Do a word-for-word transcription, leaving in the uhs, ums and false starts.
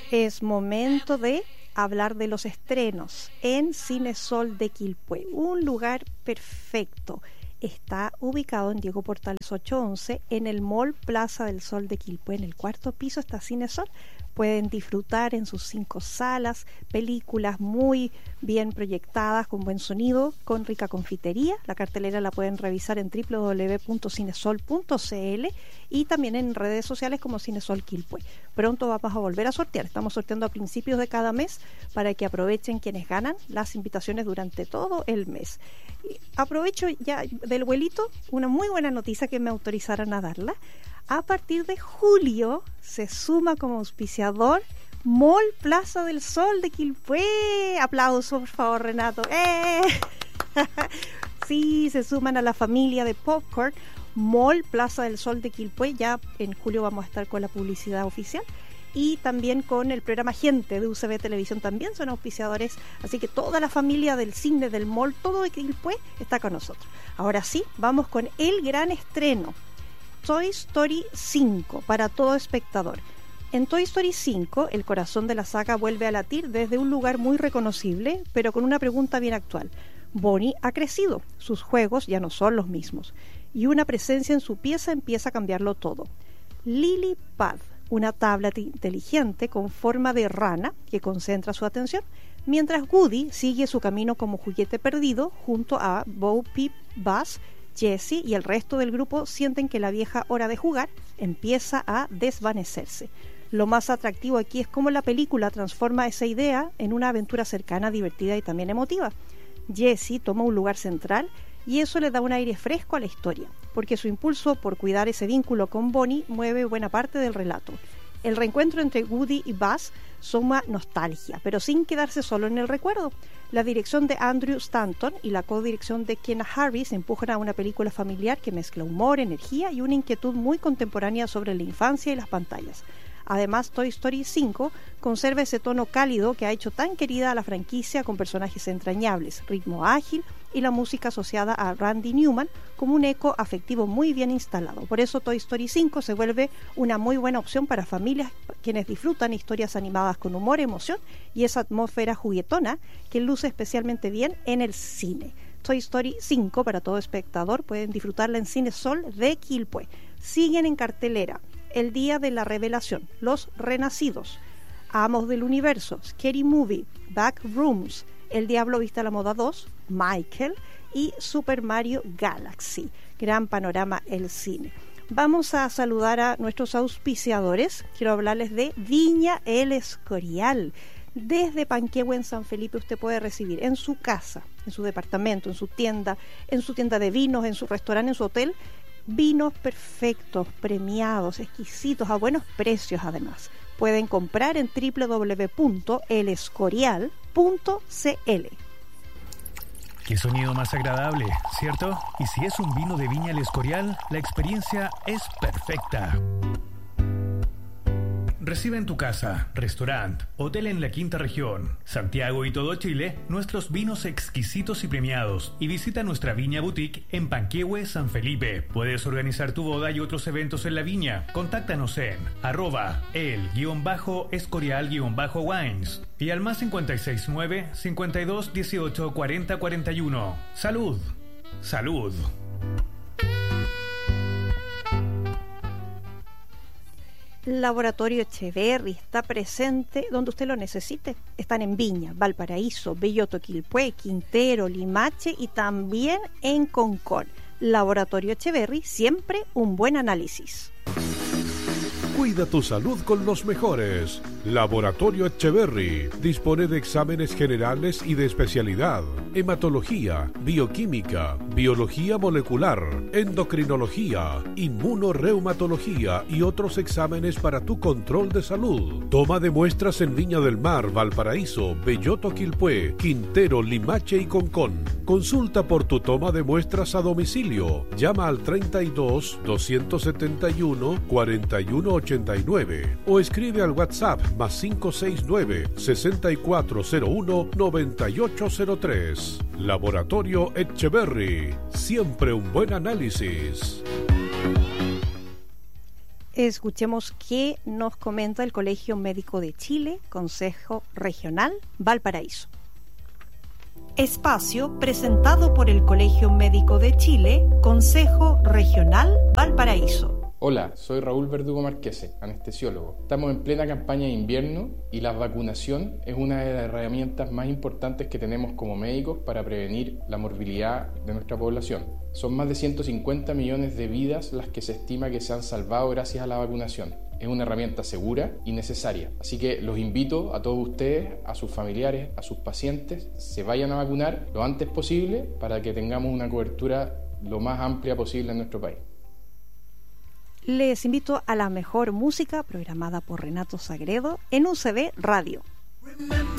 Es momento de hablar de los estrenos en Cinesol de Quilpué, un lugar perfecto. Está ubicado en Diego Portales ochocientos once en el Mall Plaza del Sol de Quilpué. En el cuarto piso está Cinesol. Pueden disfrutar en sus cinco salas películas muy bien proyectadas, con buen sonido, con rica confitería. La cartelera la pueden revisar en doble u doble u doble u punto cinesol punto c l y también en redes sociales como Cinesol Quilpué. Pronto vamos a volver a sortear. Estamos sorteando a principios de cada mes para que aprovechen quienes ganan las invitaciones durante todo el mes. Y aprovecho ya del vuelito una muy buena noticia que me autorizaran a darla. A partir de julio se suma como auspiciador Mall Plaza del Sol de Quilpué. Aplausos, por favor, Renato. ¡Eh! Sí, se suman a la familia de Popcorn. Mall Plaza del Sol de Quilpué. Ya en julio vamos a estar con la publicidad oficial. Y también con el programa Gente de U C B Televisión también son auspiciadores. Así que toda la familia del cine, del mall, todo de Quilpué está con nosotros. Ahora sí, vamos con el gran estreno. Toy Story cinco para todo espectador. En Toy Story cinco, el corazón de la saga vuelve a latir desde un lugar muy reconocible, pero con una pregunta bien actual. Bonnie ha crecido, sus juegos ya no son los mismos, y una presencia en su pieza empieza a cambiarlo todo. Lily Pad, una tablet inteligente con forma de rana que concentra su atención, mientras Woody sigue su camino como juguete perdido junto a Bo Peep, Buzz, Jessie y el resto del grupo sienten que la vieja hora de jugar empieza a desvanecerse. Lo más atractivo aquí es cómo la película transforma esa idea en una aventura cercana, divertida y también emotiva. Jessie toma un lugar central y eso le da un aire fresco a la historia, porque su impulso por cuidar ese vínculo con Bonnie mueve buena parte del relato. El reencuentro entre Woody y Buzz suma nostalgia, pero sin quedarse solo en el recuerdo. La dirección de Andrew Stanton y la codirección de Ken Harris empujan a una película familiar que mezcla humor, energía y una inquietud muy contemporánea sobre la infancia y las pantallas. Además, Toy Story cinco conserva ese tono cálido que ha hecho tan querida a la franquicia, con personajes entrañables, ritmo ágil y la música asociada a Randy Newman como un eco afectivo muy bien instalado. Por eso Toy Story cinco se vuelve una muy buena opción para familias quienes disfrutan historias animadas con humor, emoción y esa atmósfera juguetona que luce especialmente bien en el cine. Toy Story cinco para todo espectador, pueden disfrutarla en Cinesol de Quilpué. Siguen en cartelera El Día de la Revelación, Los Renacidos, Amos del Universo, Scary Movie, Backrooms, El Diablo Viste a la Moda dos, Michael y Super Mario Galaxy. Gran panorama el cine. Vamos a saludar a nuestros auspiciadores. Quiero hablarles de Viña El Escorial. Desde Panquehue en San Felipe usted puede recibir en su casa, en su departamento, en su tienda, en su tienda de vinos, en su restaurante, en su hotel, vinos perfectos, premiados, exquisitos, a buenos precios además. Pueden comprar en doble u doble u doble u punto el escorial punto c l. Qué sonido más agradable, ¿cierto? Y si es un vino de Viña El Escorial, la experiencia es perfecta. Recibe en tu casa, restaurante, hotel en la Quinta Región, Santiago y todo Chile nuestros vinos exquisitos y premiados, y visita nuestra Viña Boutique en Panquehue, San Felipe. Puedes organizar tu boda y otros eventos en la viña. Contáctanos en arroba el guión bajo escorial guión bajo wines y al más cinco seis nueve, cincuenta y dos, dieciocho, cuarenta, cuarenta y uno. ¡Salud! ¡Salud! Laboratorio Echeverry está presente donde usted lo necesite. Están en Viña, Valparaíso, Belloto, Quilpué, Quintero, Limache y también en Concón. Laboratorio Echeverry, siempre un buen análisis. Cuida tu salud con los mejores. Laboratorio Echeverry dispone de exámenes generales y de especialidad: hematología, bioquímica, biología molecular, endocrinología, inmunoreumatología y otros exámenes para tu control de salud. Toma de muestras en Viña del Mar, Valparaíso, Belloto, Quilpué, Quintero, Limache y Concón. Consulta por tu toma de muestras a domicilio. Llama al treinta y dos, doscientos setenta y uno, cuarenta y uno ochenta y nueve o escribe al WhatsApp más cinco seis nueve, sesenta y cuatro cero uno, noventa y ocho cero tres. Laboratorio Echeverry, siempre un buen análisis. Escuchemos qué nos comenta el Colegio Médico de Chile, Consejo Regional Valparaíso. Espacio presentado por el Colegio Médico de Chile, Consejo Regional Valparaíso. Hola, soy Raúl Verdugo Marquese, anestesiólogo. Estamos en plena campaña de invierno y la vacunación es una de las herramientas más importantes que tenemos como médicos para prevenir la morbilidad de nuestra población. Son más de ciento cincuenta millones de vidas las que se estima que se han salvado gracias a la vacunación. Es una herramienta segura y necesaria. Así que los invito a todos ustedes, a sus familiares, a sus pacientes, se vayan a vacunar lo antes posible para que tengamos una cobertura lo más amplia posible en nuestro país. Les invito a la mejor música programada por Renato Sagredo en U C B Radio.